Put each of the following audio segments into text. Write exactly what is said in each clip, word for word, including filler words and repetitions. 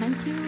Thank you.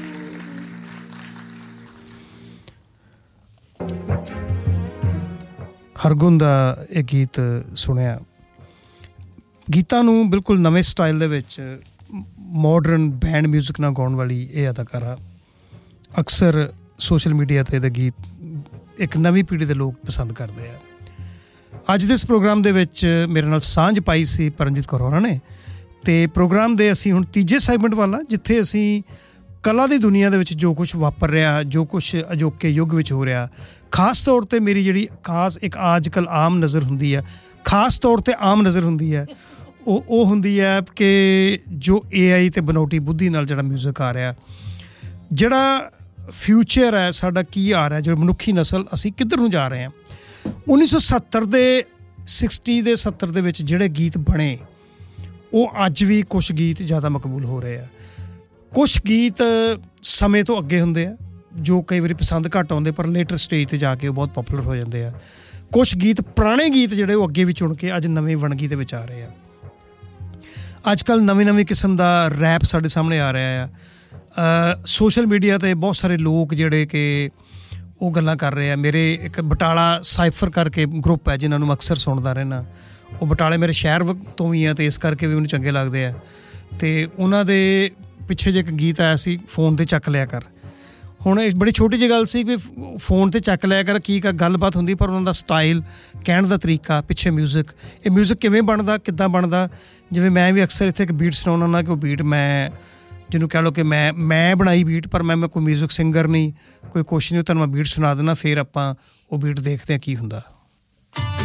Hargun ਦਾ ਇਹ ਗੀਤ ਸੁਣਿਆ। ਗੀਤਾਂ ਨੂੰ ਬਿਲਕੁਲ ਨਵੇਂ ਸਟਾਈਲ ਦੇ ਵਿੱਚ ਮਾਡਰਨ ਬੈਂਡ ਮਿਊਜ਼ਿਕ ਨਾਲ ਗਾਉਣ ਵਾਲੀ ਇਹ ਅਦਾਕਾਰਾ ਅਕਸਰ ਸੋਸ਼ਲ ਮੀਡੀਆ 'ਤੇ ਇਹਦੇ ਗੀਤ ਇੱਕ ਨਵੀਂ ਪੀੜ੍ਹੀ ਦੇ ਲੋਕ ਪਸੰਦ ਕਰਦੇ ਆ। ਅੱਜ ਦੇ ਇਸ ਪ੍ਰੋਗਰਾਮ ਦੇ ਵਿੱਚ ਮੇਰੇ ਨਾਲ ਸਾਂਝ ਪਾਈ ਸੀ ਪਰਮਜੀਤ ਕੌਰ ਹੋਰਾਂ ਨੇ, ਅਤੇ ਪ੍ਰੋਗਰਾਮ ਦੇ ਅਸੀਂ ਹੁਣ ਤੀਜੇ ਸੈਗਮੈਂਟ ਵੱਲ ਆ, ਜਿੱਥੇ ਅਸੀਂ ਕਲਾ ਦੀ ਦੁਨੀਆ ਦੇ ਵਿੱਚ ਜੋ ਕੁਛ ਵਾਪਰ ਰਿਹਾ, ਜੋ ਕੁਛ ਅਜੋਕੇ ਯੁੱਗ ਵਿੱਚ ਹੋ ਰਿਹਾ, ਖਾਸ ਤੌਰ 'ਤੇ ਮੇਰੀ ਜਿਹੜੀ ਖਾਸ ਇੱਕ ਅੱਜ ਕੱਲ੍ਹ ਆਮ ਨਜ਼ਰ ਹੁੰਦੀ ਹੈ, ਖਾਸ ਤੌਰ 'ਤੇ ਆਮ ਨਜ਼ਰ ਹੁੰਦੀ ਹੈ, ਉਹ ਉਹ ਹੁੰਦੀ ਹੈ ਕਿ ਜੋ ਏ ਆਈ ਅਤੇ ਬਨੌਟੀ ਬੁੱਧੀ ਨਾਲ ਜਿਹੜਾ ਮਿਊਜ਼ਿਕ ਆ ਰਿਹਾ, ਜਿਹੜਾ ਫਿਊਚਰ ਹੈ ਸਾਡਾ ਕੀ ਆ ਰਿਹਾ, ਜੋ ਮਨੁੱਖੀ ਨਸਲ ਅਸੀਂ ਕਿੱਧਰ ਨੂੰ ਜਾ ਰਹੇ ਹਾਂ। ਉੱਨੀ ਸੌ ਸੱਤਰ ਦੇ ਸਿਕਸਟੀ ਦੇ ਸੱਤਰ ਦੇ ਵਿੱਚ ਜਿਹੜੇ ਗੀਤ ਬਣੇ ਉਹ ਅੱਜ ਵੀ ਕੁਛ ਗੀਤ ਜ਼ਿਆਦਾ ਮਕਬੂਲ ਹੋ ਰਹੇ ਆ। ਕੁਛ ਗੀਤ ਸਮੇਂ ਤੋਂ ਅੱਗੇ ਹੁੰਦੇ ਆ ਜੋ ਕਈ ਵਾਰੀ ਪਸੰਦ ਘੱਟ ਆਉਂਦੇ, ਪਰ ਲੇਟਰ ਸਟੇਜ 'ਤੇ ਜਾ ਕੇ ਉਹ ਬਹੁਤ ਪਾਪੂਲਰ ਹੋ ਜਾਂਦੇ ਆ। ਕੁਛ ਗੀਤ ਪੁਰਾਣੇ ਗੀਤ ਜਿਹੜੇ ਉਹ ਅੱਗੇ ਵੀ ਚੁਣ ਕੇ ਅੱਜ ਨਵੇਂ ਵਣਗੀ ਦੇ ਵਿੱਚ ਆ ਰਹੇ ਆ। ਅੱਜ ਕੱਲ੍ਹ ਨਵੀਂ ਨਵੀਂ ਕਿਸਮ ਦਾ ਰੈਪ ਸਾਡੇ ਸਾਹਮਣੇ ਆ ਰਿਹਾ ਆ। ਸੋਸ਼ਲ ਮੀਡੀਆ 'ਤੇ ਬਹੁਤ ਸਾਰੇ ਲੋਕ ਜਿਹੜੇ ਕਿ ਉਹ ਗੱਲਾਂ ਕਰ ਰਹੇ ਆ। ਮੇਰੇ ਇੱਕ ਬਟਾਲਾ ਸਾਈਫਰ ਕਰਕੇ ਗਰੁੱਪ ਹੈ ਜਿਨ੍ਹਾਂ ਨੂੰ ਮੈਂ ਅਕਸਰ ਸੁਣਦਾ ਰਹਿੰਦਾ। ਉਹ ਬਟਾਲੇ ਮੇਰੇ ਸ਼ਹਿਰ ਤੋਂ ਵੀ ਆ ਅਤੇ ਇਸ ਕਰਕੇ ਵੀ ਮੈਨੂੰ ਚੰਗੇ ਲੱਗਦੇ ਆ। ਅਤੇ ਉਹਨਾਂ ਦੇ ਪਿੱਛੇ ਜੇ ਇੱਕ ਗੀਤ ਆਇਆ ਸੀ, ਫੋਨ 'ਤੇ ਚੱਕ ਲਿਆ ਕਰ। ਹੁਣ ਇਹ ਬੜੀ ਛੋਟੀ ਜਿਹੀ ਗੱਲ ਸੀ ਵੀ ਫੋਨ 'ਤੇ ਚੱਕ ਲਿਆ ਕਰ, ਕੀ ਗੱਲਬਾਤ ਹੁੰਦੀ, ਪਰ ਉਹਨਾਂ ਦਾ ਸਟਾਈਲ, ਕਹਿਣ ਦਾ ਤਰੀਕਾ, ਪਿੱਛੇ ਮਿਊਜ਼ਿਕ, ਇਹ ਮਿਊਜ਼ਿਕ ਕਿਵੇਂ ਬਣਦਾ, ਕਿੱਦਾਂ ਬਣਦਾ। ਜਿਵੇਂ ਮੈਂ ਵੀ ਅਕਸਰ ਇੱਥੇ ਇੱਕ ਬੀਟ ਸੁਣਾਉਂਦਾ ਹੁੰਦਾ ਕਿ ਉਹ ਬੀਟ ਮੈਂ ਜਿਹਨੂੰ ਕਹਿ ਲਓ ਕਿ ਮੈਂ ਮੈਂ ਬਣਾਈ ਬੀਟ, ਪਰ ਮੈਂ ਮੈਂ ਕੋਈ ਮਿਊਜ਼ਿਕ ਸਿੰਗਰ ਨਹੀਂ, ਕੋਈ ਕੁਛ ਨਹੀਂ, ਤੁਹਾਨੂੰ ਮੈਂ ਬੀਟ ਸੁਣਾ ਦਿੰਦਾ, ਫਿਰ ਆਪਾਂ ਉਹ ਬੀਟ ਦੇਖਦੇ ਹਾਂ ਕੀ ਹੁੰਦਾ।